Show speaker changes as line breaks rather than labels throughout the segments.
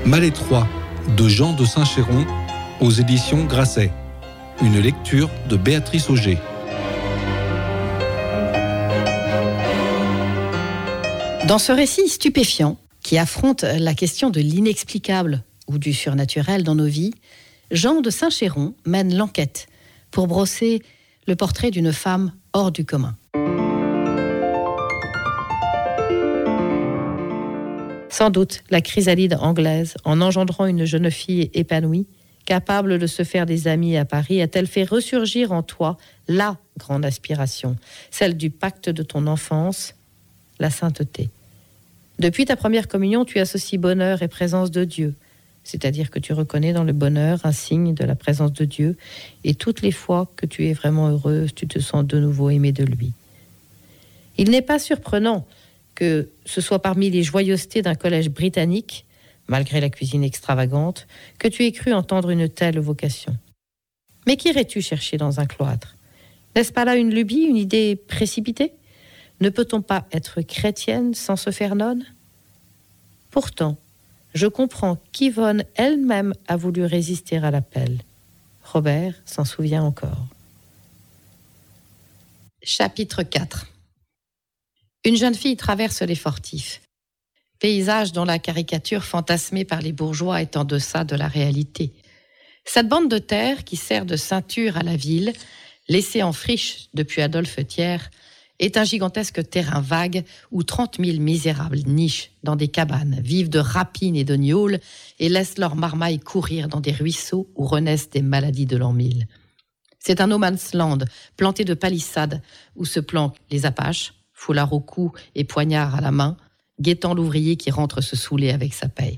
Malétroit de Jean de Saint-Chéron aux éditions Grasset. Une lecture de Béatrice Auger.
Dans ce récit stupéfiant qui affronte la question de l'inexplicable ou du surnaturel dans nos vies, Jean de Saint-Chéron mène l'enquête pour brosser le portrait d'une femme hors du commun. Sans doute, la chrysalide anglaise, en engendrant une jeune fille épanouie, capable de se faire des amis à Paris, a-t-elle fait ressurgir en toi la grande aspiration, celle du pacte de ton enfance, la sainteté. Depuis ta première communion, tu associes bonheur et présence de Dieu, c'est-à-dire que tu reconnais dans le bonheur un signe de la présence de Dieu, et toutes les fois que tu es vraiment heureuse, tu te sens de nouveau aimée de lui. Il n'est pas surprenant que ce soit parmi les joyeusetés d'un collège britannique, malgré la cuisine extravagante, que tu aies cru entendre une telle vocation. Mais qu'irais-tu chercher dans un cloître ? N'est-ce pas là une lubie, une idée précipitée ? Ne peut-on pas être chrétienne sans se faire nonne ? Pourtant, je comprends qu'Yvonne elle-même a voulu résister à l'appel. Robert s'en souvient encore. Chapitre 4. Une jeune fille traverse les fortifs. Paysage dont la caricature fantasmée par les bourgeois est en deçà de la réalité. Cette bande de terre qui sert de ceinture à la ville, laissée en friche depuis Adolphe Thiers, est un gigantesque terrain vague où 30 000 misérables nichent dans des cabanes, vivent de rapines et de gnôles et laissent leurs marmailles courir dans des ruisseaux où renaissent des maladies de l'an 1000. C'est un no man's land planté de palissades où se planquent les Apaches, foulard au cou et poignard à la main, guettant l'ouvrier qui rentre se saouler avec sa paye.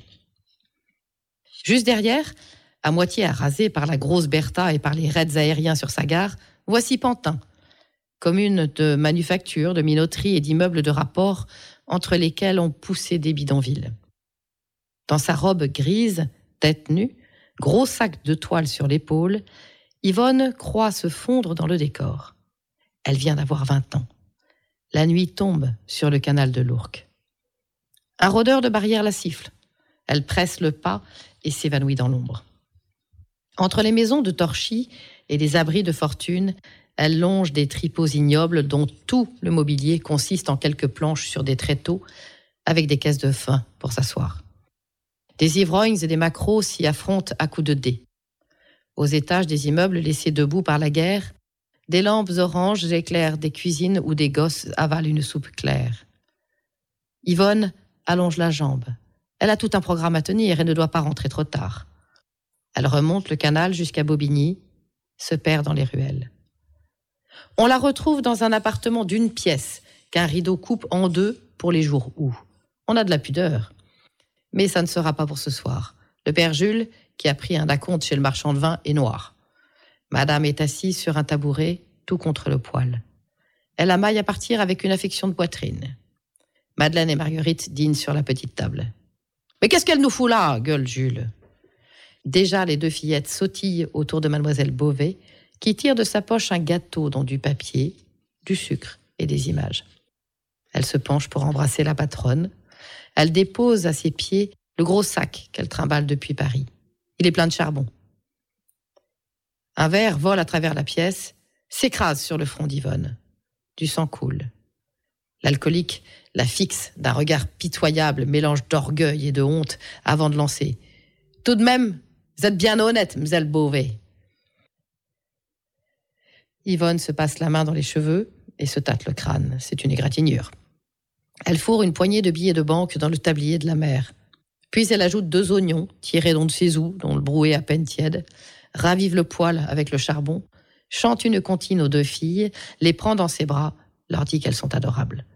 Juste derrière, à moitié arasé par la grosse Bertha et par les raids aériens sur sa gare, voici Pantin, commune de manufactures, de minoteries et d'immeubles de rapport entre lesquels on poussait des bidonvilles. Dans sa robe grise, tête nue, gros sac de toile sur l'épaule, Yvonne croit se fondre dans le décor. Elle vient d'avoir 20 ans. La nuit tombe sur le canal de l'Ourcq. Un rôdeur de barrière la siffle. Elle presse le pas et s'évanouit dans l'ombre. Entre les maisons de Torchy et les abris de fortune, elle longe des tripots ignobles dont tout le mobilier consiste en quelques planches sur des tréteaux avec des caisses de foin pour s'asseoir. Des ivrognes et des maquereaux s'y affrontent à coups de dés. Aux étages des immeubles laissés debout par la guerre, des lampes oranges éclairent des cuisines où des gosses avalent une soupe claire. Yvonne allonge la jambe. Elle a tout un programme à tenir et ne doit pas rentrer trop tard. Elle remonte le canal jusqu'à Bobigny, se perd dans les ruelles. On la retrouve dans un appartement d'une pièce qu'un rideau coupe en deux pour les jours où. On a de la pudeur. Mais ça ne sera pas pour ce soir. Le père Jules, qui a pris un acompte chez le marchand de vin, est noir. Madame est assise sur un tabouret, tout contre le poêle. Elle amaille à partir avec une affection de poitrine. Madeleine et Marguerite dînent sur la petite table. « Mais qu'est-ce qu'elle nous fout là ?» gueule Jules. Déjà, les deux fillettes sautillent autour de mademoiselle Beauvais, qui tire de sa poche un gâteau dans du papier, du sucre et des images. Elle se penche pour embrasser la patronne. Elle dépose à ses pieds le gros sac qu'elle trimballe depuis Paris. Il est plein de charbon. Un verre vole à travers la pièce, s'écrase sur le front d'Yvonne. Du sang coule. L'alcoolique la fixe d'un regard pitoyable, mélange d'orgueil et de honte, avant de lancer. « Tout de même, vous êtes bien honnête, m'selle Beauvais. » Yvonne se passe la main dans les cheveux et se tâte le crâne. C'est une égratignure. Elle fourre une poignée de billets de banque dans le tablier de la mère. Puis elle ajoute 2 oignons, tirés d'on ne sait où, dont le brouet à peine tiède, ravive le poêle avec le charbon, chante une comptine aux 2 filles, les prend dans ses bras, leur dit qu'elles sont adorables.